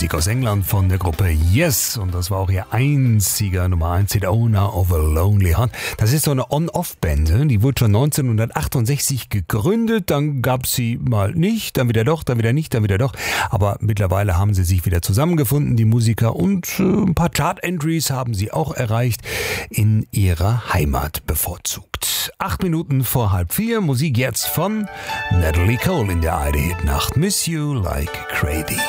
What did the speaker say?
Musik aus England von der Gruppe Yes. Und das war auch ihr einziger Nummer 1 Hit, Owner of a Lonely Heart. Das ist so eine On-Off-Band. Die wurde schon 1968 gegründet. Dann gab es sie mal nicht, dann wieder doch, dann wieder nicht, dann wieder doch. Aber mittlerweile haben sie sich wieder zusammengefunden, die Musiker. Und ein paar Chart-Entries haben sie auch erreicht, in ihrer Heimat bevorzugt. 8 Minuten vor 3:30. Musik jetzt von Natalie Cole in der ID-Hit-Nacht. Miss You Like Crazy.